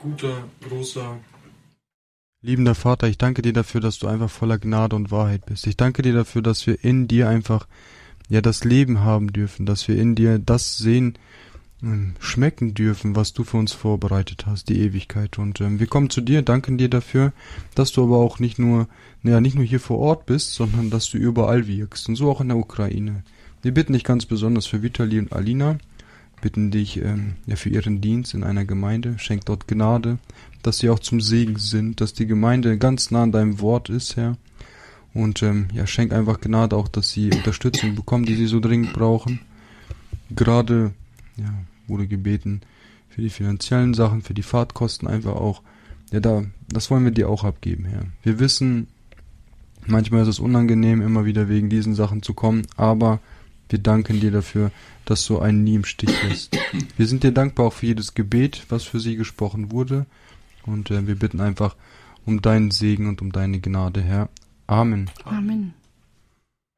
guter, großer, liebender Vater, ich danke dir dafür, dass du einfach voller Gnade und Wahrheit bist. Ich danke dir dafür, dass wir in dir einfach das Leben haben dürfen, dass wir in dir das sehen, schmecken dürfen, was du für uns vorbereitet hast, die Ewigkeit. Und wir kommen zu dir, danken dir dafür, dass du aber auch nicht nur hier vor Ort bist, sondern dass du überall wirkst. Und so auch in der Ukraine. Wir bitten dich ganz besonders für Vitali und Alina, bitten dich für ihren Dienst in einer Gemeinde, schenk dort Gnade, dass sie auch zum Segen sind, dass die Gemeinde ganz nah an deinem Wort ist, Herr. Und schenk einfach Gnade auch, dass sie Unterstützung bekommen, die sie so dringend brauchen. Gerade wurde gebeten für die finanziellen Sachen, für die Fahrtkosten einfach auch. Das wollen wir dir auch abgeben, Herr. Wir wissen, manchmal ist es unangenehm, immer wieder wegen diesen Sachen zu kommen, aber wir danken dir dafür, dass du einen nie im Stich lässt. Wir sind dir dankbar auch für jedes Gebet, was für sie gesprochen wurde. Und wir bitten einfach um deinen Segen und um deine Gnade, Herr. Amen. Amen.